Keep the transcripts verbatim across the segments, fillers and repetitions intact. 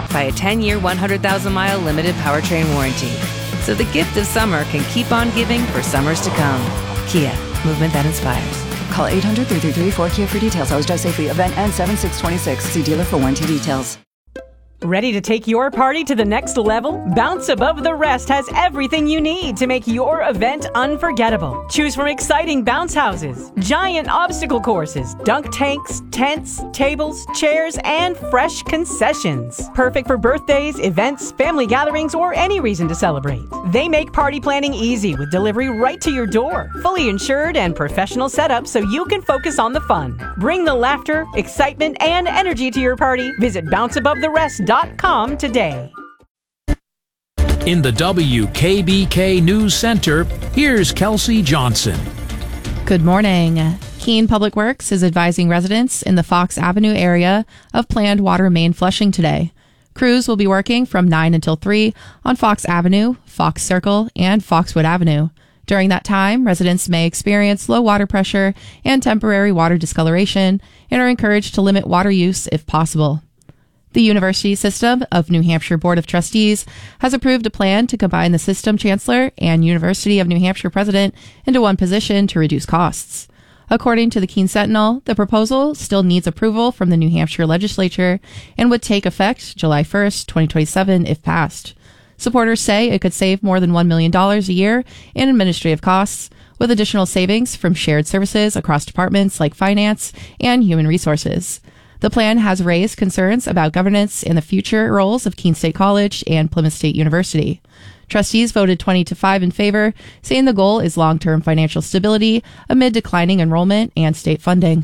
backed by a ten-year, one hundred thousand mile limited powertrain warranty. So the gift of summer can keep on giving for summers to come. Kia, movement that inspires. Call eight hundred, three three three, four K I A for details. Always drive safely. Event ends seven six twenty-six. See dealer for warranty details. Ready to take your party to the next level? Bounce Above the Rest has everything you need to make your event unforgettable. Choose from exciting bounce houses, giant obstacle courses, dunk tanks, tents, tables, chairs, and fresh concessions. Perfect for birthdays, events, family gatherings, or any reason to celebrate. They make party planning easy with delivery right to your door. Fully insured and professional setup so you can focus on the fun. Bring the laughter, excitement, and energy to your party. Visit bounce above the rest dot com today. In the W K B K News Center, here's Kelsey Johnson. Good morning. Keene Public Works is advising residents in the Fox Avenue area of planned water main flushing today. Crews will be working from nine until three on Fox Avenue, Fox Circle, and Foxwood Avenue. During that time, residents may experience low water pressure and temporary water discoloration and are encouraged to limit water use if possible. The University System of New Hampshire Board of Trustees has approved a plan to combine the system chancellor and University of New Hampshire president into one position to reduce costs. According to the Keene Sentinel, the proposal still needs approval from the New Hampshire legislature and would take effect July first, twenty twenty-seven if passed. Supporters say it could save more than one million dollars a year in administrative costs, with additional savings from shared services across departments like finance and human resources. The plan has raised concerns about governance and the future roles of Keene State College and Plymouth State University. Trustees voted twenty to five in favor, saying the goal is long-term financial stability amid declining enrollment and state funding.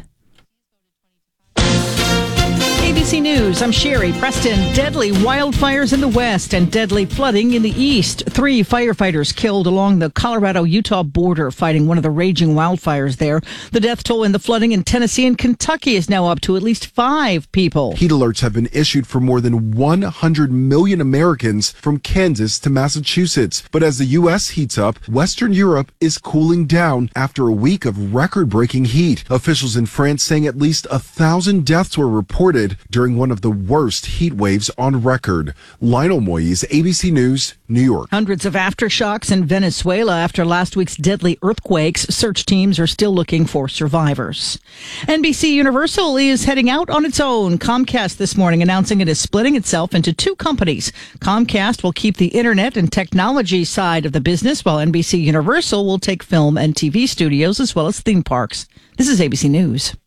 A B C News, I'm Sherry. Preston, deadly wildfires in the west and deadly flooding in the east. Three firefighters killed along the Colorado-Utah border fighting one of the raging wildfires there. The death toll in the flooding in Tennessee and Kentucky is now up to at least five people. Heat alerts have been issued for more than one hundred million Americans from Kansas to Massachusetts. But as the U S heats up, Western Europe is cooling down after a week of record-breaking heat. Officials in France saying at least a thousand deaths were reported during one of the worst heat waves on record. Lionel Moyes, A B C News, New York. Hundreds of aftershocks in Venezuela after last week's deadly earthquakes. Search teams are still looking for survivors. N B C Universal is heading out on its own. Comcast this morning announcing it is splitting itself into two companies. Comcast will keep the internet and technology side of the business, while N B C Universal will take film and T V studios as well as theme parks. This is A B C News.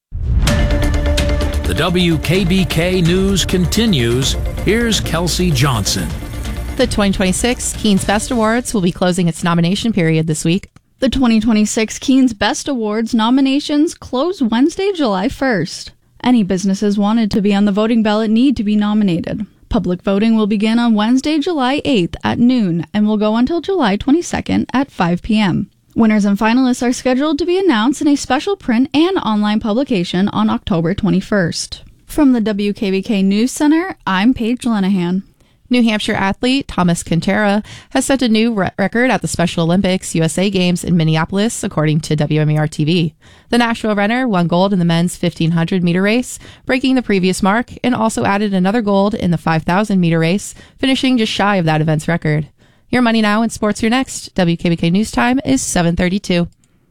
The W K B K News continues. Here's Kelsey Johnson. The twenty twenty-six Keene's Best Awards will be closing its nomination period this week. The twenty twenty-six Keene's Best Awards nominations close Wednesday, July first. Any businesses wanted to be on the voting ballot need to be nominated. Public voting will begin on Wednesday, July eighth at noon and will go until July twenty-second at five p.m. Winners and finalists are scheduled to be announced in a special print and online publication on October twenty-first. From the W K B K News Center, I'm Paige Lenahan. New Hampshire athlete Thomas Quintera has set a new re- record at the Special Olympics U S A Games in Minneapolis, according to W M A R T V. The Nashville runner won gold in the men's fifteen hundred meter race, breaking the previous mark, and also added another gold in the five thousand meter race, finishing just shy of that event's record. Your Money Now and Sports Here Next. W K B K News Time is seven thirty-two.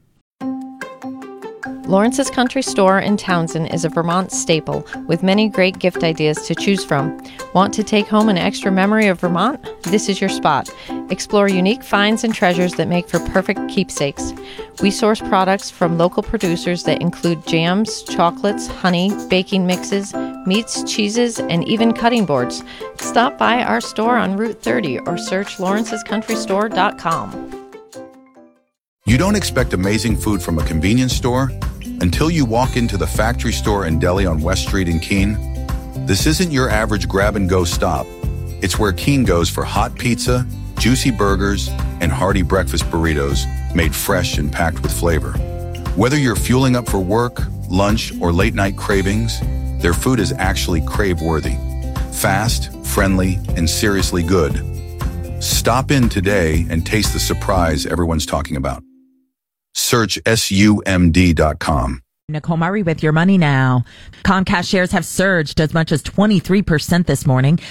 Lawrence's Country Store in Townsend is a Vermont staple with many great gift ideas to choose from. Want to take home an extra memory of Vermont? This is your spot. Explore unique finds and treasures that make for perfect keepsakes. We source products from local producers that include jams, chocolates, honey, baking mixes, meats, cheeses, and even cutting boards. Stop by our store on Route thirty or search lawrences country store dot com. You don't expect amazing food from a convenience store until you walk into the Factory Store and Deli on West Street in Keene. This isn't your average grab-and-go stop. It's where Keene goes for hot pizza, juicy burgers, and hearty breakfast burritos made fresh and packed with flavor. Whether you're fueling up for work, lunch, or late-night cravings, their food is actually crave-worthy. Fast, friendly, and seriously good. Stop in today and taste the surprise everyone's talking about. Search S U M D dot com. Nicole Murray with Your Money Now. Comcast shares have surged as much as twenty-three percent this morning